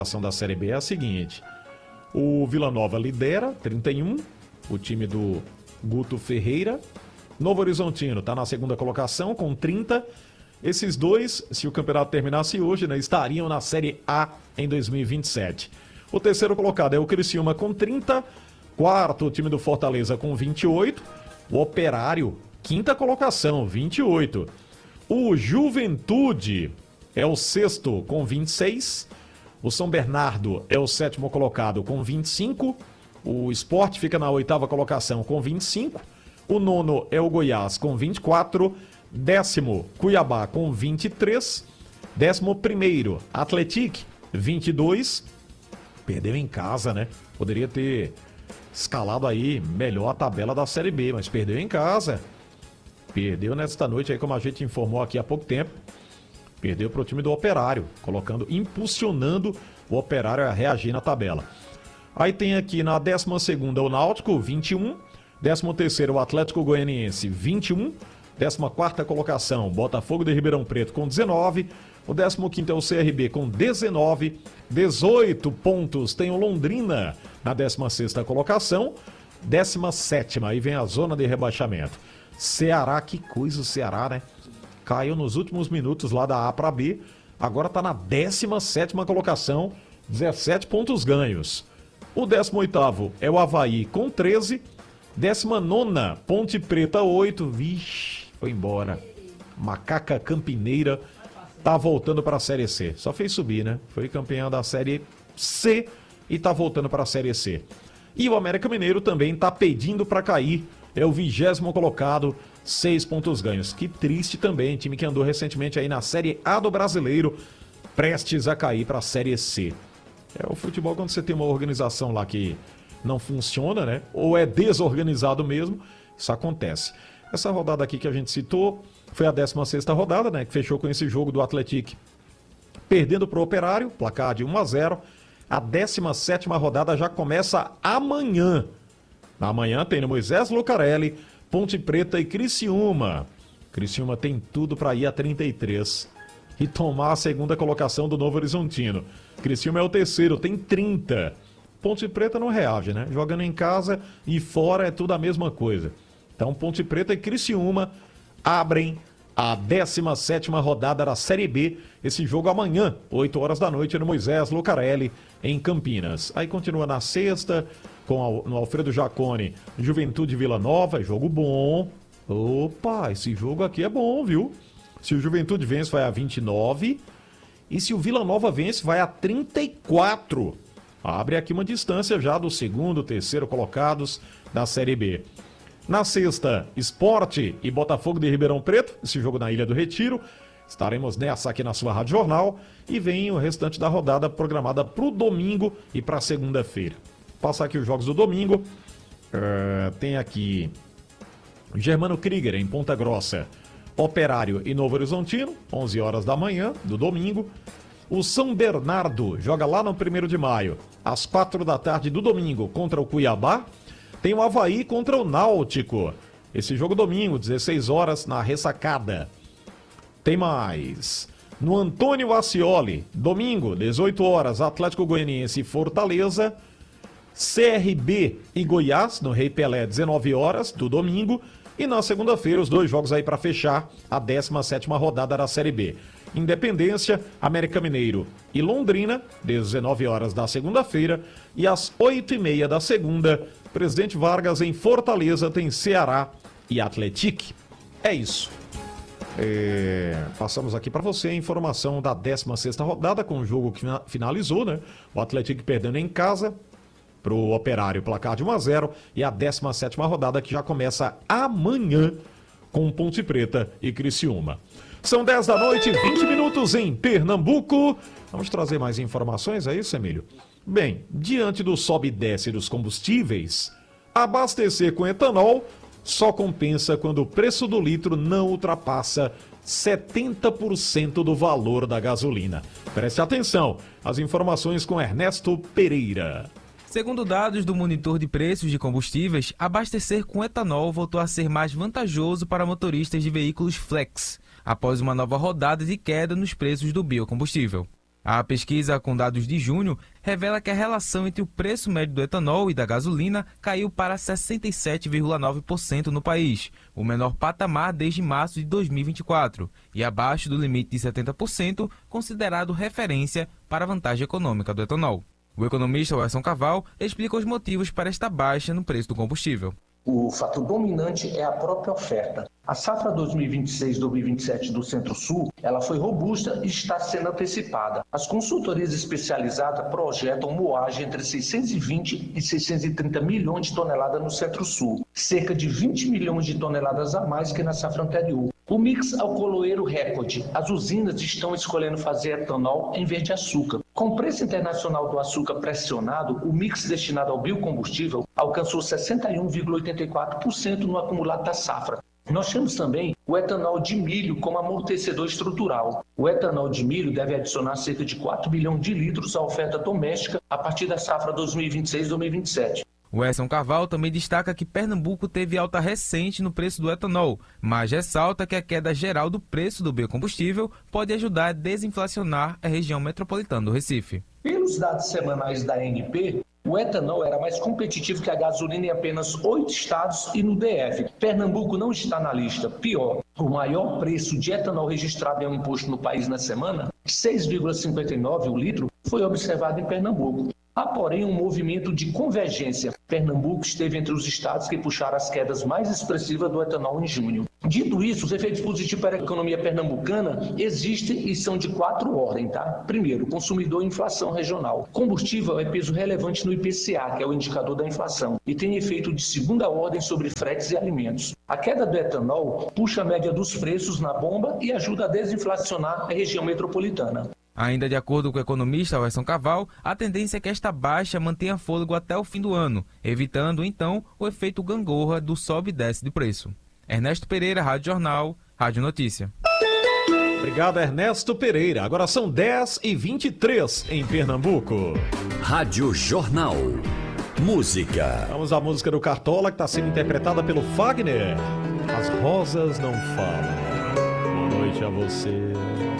da Série B é a seguinte: o Vila Nova lidera, 31, o time do Guto Ferreira. Novo Horizontino está na segunda colocação com 30. Esses dois, se o campeonato terminasse hoje, né, estariam na Série A em 2027. O terceiro colocado é o Criciúma com 30. Quarto, o time do Fortaleza com 28. O Operário, quinta colocação, 28. O Juventude é o sexto com 26. O São Bernardo é o sétimo colocado com 25. O Sport fica na oitava colocação com 25. O nono é o Goiás com 24. Décimo, Cuiabá com 23. 11º, Atlético, 22. Perdeu em casa, né? Poderia ter escalado aí melhor a tabela da Série B, mas perdeu em casa. Perdeu nesta noite aí, como a gente informou aqui há pouco tempo. Perdeu para o time do Operário, impulsionando o Operário a reagir na tabela. Aí tem aqui na 12ª o Náutico, 21. 13º o Atlético Goianiense, 21. 14ª colocação, Botafogo de Ribeirão Preto com 19. O 15º é o CRB com 19. 18 pontos tem o Londrina na 16ª colocação. 17ª, aí vem a zona de rebaixamento. Ceará, que coisa o Ceará, né? Caiu nos últimos minutos lá da A para B. Agora tá na 17ª colocação, 17 pontos ganhos. O 18º é o Avaí com 13. 19ª, Ponte Preta 8. Vixe, foi embora. Macaca Campineira tá voltando para a Série C. Só fez subir, né? Foi campeão da Série C e tá voltando para a Série C. E o América Mineiro também tá pedindo para cair. É o 20º colocado, 6 pontos ganhos. Que triste também, time que andou recentemente aí na Série A do Brasileiro, prestes a cair para a Série C. É o futebol quando você tem uma organização lá que não funciona, né? Ou é desorganizado mesmo, isso acontece. Essa rodada aqui que a gente citou foi a 16ª rodada, né? Que fechou com esse jogo do Atlético perdendo para o Operário, placar de 1-0. A 17ª rodada já começa amanhã. Amanhã tem no Moisés Lucarelli, Ponte Preta e Criciúma. Criciúma tem tudo para ir a 33 e tomar a segunda colocação do Novo Horizontino. Criciúma é o terceiro, tem 30. Ponte Preta não reage, né? Jogando em casa e fora é tudo a mesma coisa. Então Ponte Preta e Criciúma abrem a 17ª rodada da Série B. Esse jogo amanhã, 8 horas da noite, no Moisés Lucarelli, em Campinas. Aí continua na sexta, no Alfredo Jaconi, Juventude Vila Nova, jogo bom. Opa, esse jogo aqui é bom, viu? Se o Juventude vence, vai a 29. E se o Vila Nova vence, vai a 34. Abre aqui uma distância já do segundo, terceiro colocados da Série B. Na sexta, Sport e Botafogo de Ribeirão Preto, esse jogo na Ilha do Retiro. Estaremos nessa aqui na sua Rádio Jornal. E vem o restante da rodada programada para o domingo e para segunda-feira. Passar aqui os jogos do domingo. Tem aqui Germano Krieger em Ponta Grossa, Operário e Novo Horizontino, 11 horas da manhã do domingo. O São Bernardo joga lá no 1º de maio, às 4 da tarde do domingo, contra o Cuiabá. Tem o Avaí contra o Náutico. Esse jogo domingo, 16 horas, na Ressacada. Tem mais. No Antônio Ascioli, domingo, 18 horas, Atlético Goianiense e Fortaleza. CRB e Goiás, no Rei Pelé, 19 horas do domingo. E na segunda-feira, os dois jogos aí para fechar a 17ª rodada da Série B. Independência, América Mineiro e Londrina, 19 horas da segunda-feira. E às 8h30 da segunda, Presidente Vargas em Fortaleza tem Ceará e Atlético. É isso. Passamos aqui para você a informação da 16ª rodada, com o jogo que finalizou, né? O Atlético perdendo em casa pro Operário, placar de 1-0, e a 17ª rodada que já começa amanhã com Ponte Preta e Criciúma. São 10 da noite, 20 minutos em Pernambuco. Vamos trazer mais informações, é isso, Emílio? Bem, diante do sobe e desce dos combustíveis, abastecer com etanol só compensa quando o preço do litro não ultrapassa 70% do valor da gasolina. Preste atenção, as informações com Ernesto Pereira. Segundo dados do monitor de preços de combustíveis, abastecer com etanol voltou a ser mais vantajoso para motoristas de veículos flex, após uma nova rodada de queda nos preços do biocombustível. A pesquisa com dados de junho revela que a relação entre o preço médio do etanol e da gasolina caiu para 67,9% no país, o menor patamar desde março de 2024, e abaixo do limite de 70%, considerado referência para a vantagem econômica do etanol. O economista Wesson Caval explica os motivos para esta baixa no preço do combustível. O fator dominante é a própria oferta. A safra 2026-2027 do Centro-Sul, ela foi robusta e está sendo antecipada. As consultorias especializadas projetam moagem entre 620 e 630 milhões de toneladas no Centro-Sul, cerca de 20 milhões de toneladas a mais que na safra anterior. O mix alcooleiro recorde. As usinas estão escolhendo fazer etanol em vez de açúcar. Com o preço internacional do açúcar pressionado, o mix destinado ao biocombustível alcançou 61,84% no acumulado da safra. Nós temos também o etanol de milho como amortecedor estrutural. O etanol de milho deve adicionar cerca de 4 bilhões de litros à oferta doméstica a partir da safra 2026-2027. O Wesson Caval também destaca que Pernambuco teve alta recente no preço do etanol, mas ressalta que a queda geral do preço do biocombustível pode ajudar a desinflacionar a região metropolitana do Recife. Pelos dados semanais da ANP, o etanol era mais competitivo que a gasolina em apenas 8 estados e no DF. Pernambuco não está na lista. Pior, o maior preço de etanol registrado em um imposto no país na semana, 6,59 o litro, foi observado em Pernambuco. Há, porém, um movimento de convergência. Pernambuco esteve entre os estados que puxaram as quedas mais expressivas do etanol em junho. Dito isso, os efeitos positivos para a economia pernambucana existem e são de 4 ordens, tá? Primeiro, consumidor e inflação regional. Combustível é peso relevante no IPCA, que é o indicador da inflação, e tem efeito de segunda ordem sobre fretes e alimentos. A queda do etanol puxa a média dos preços na bomba e ajuda a desinflacionar a região metropolitana. Ainda de acordo com o economista Wesson Caval, a tendência é que esta baixa mantenha fôlego até o fim do ano, evitando, então, o efeito gangorra do sobe e desce de preço. Ernesto Pereira, Rádio Jornal, Rádio Notícia. Obrigado, Ernesto Pereira. Agora são 10h23 em Pernambuco. Rádio Jornal. Música. Vamos à música do Cartola, que está sendo interpretada pelo Fagner. As rosas não falam. Boa noite a você.